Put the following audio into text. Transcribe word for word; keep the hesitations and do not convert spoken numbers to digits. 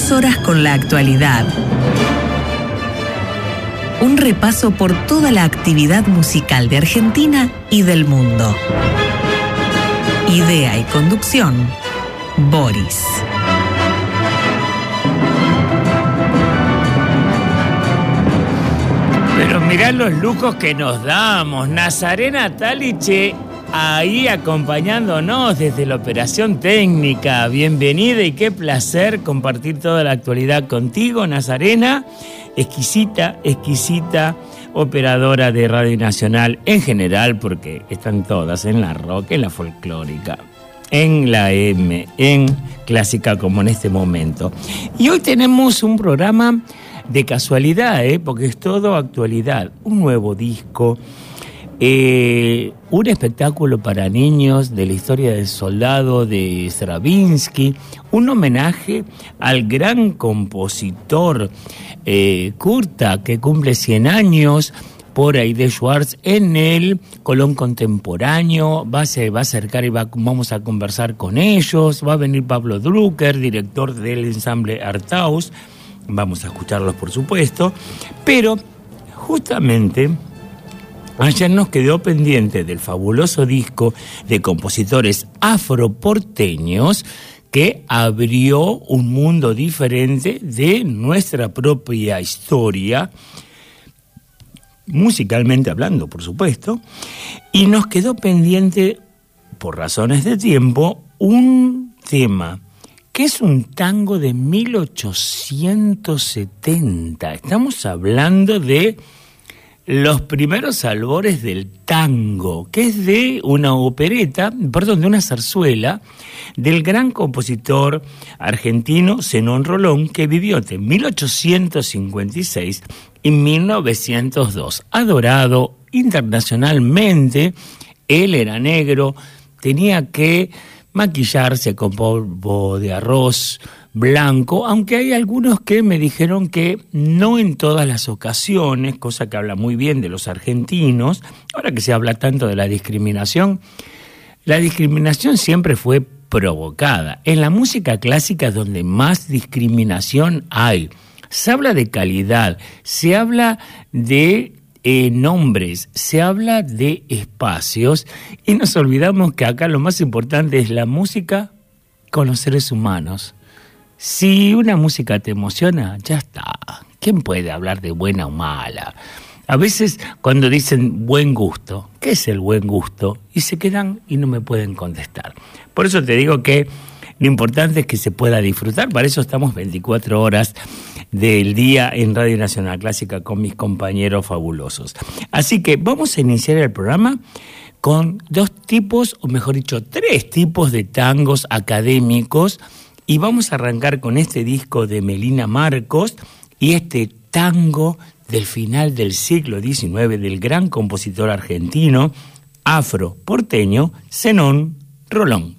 Dos horas con la actualidad. Un repaso por toda la actividad musical de Argentina y del mundo. Idea y conducción, Boris. Pero mirá los lujos que nos damos. Nazarena Taliche ahí acompañándonos desde la operación técnica. Bienvenida y qué placer compartir toda la actualidad contigo, Nazarena. Exquisita, exquisita operadora de Radio Nacional en general, porque están todas en la rock, en la folclórica, en la M, en clásica como en este momento. Y hoy tenemos un programa de casualidad, ¿eh? Porque es todo actualidad. Un nuevo disco, eh, un espectáculo para niños de la historia del soldado de Stravinsky, un homenaje al gran compositor eh, Kurta, que cumple cien años, por Aide Schwartz en el Colón Contemporáneo. Va a, se va a acercar y va, vamos a conversar con ellos. Va a venir Pablo Drucker, director del ensamble Artaus. Vamos a escucharlos, por supuesto. Pero justamente ayer nos quedó pendiente del fabuloso disco de compositores afroporteños que abrió un mundo diferente de nuestra propia historia, musicalmente hablando, por supuesto, y nos quedó pendiente, por razones de tiempo, un tema que es un tango de mil ochocientos setenta. Estamos hablando de los primeros albores del tango, que es de una opereta, perdón, de una zarzuela del gran compositor argentino Zenón Rolón, que vivió entre mil ochocientos cincuenta y seis y mil novecientos dos. Adorado internacionalmente, él era negro, tenía que maquillarse con polvo de arroz blanco, aunque hay algunos que me dijeron que no en todas las ocasiones, cosa que habla muy bien de los argentinos. Ahora que se habla tanto de la discriminación, la discriminación siempre fue provocada. En la música clásica es donde más discriminación hay. Se habla de calidad, se habla de eh, nombres, se habla de espacios, y nos olvidamos que acá lo más importante es la música con los seres humanos. Si una música te emociona, ya está. ¿Quién puede hablar de buena o mala? A veces cuando dicen buen gusto, ¿qué es el buen gusto? Y se quedan y no me pueden contestar. Por eso te digo que lo importante es que se pueda disfrutar. Para eso estamos veinticuatro horas del día en Radio Nacional Clásica con mis compañeros fabulosos. Así que vamos a iniciar el programa con dos tipos, o mejor dicho, tres tipos de tangos académicos. Y vamos a arrancar con este disco de Melina Marcos y este tango del final del siglo diecinueve del gran compositor argentino afroporteño Zenón Rolón.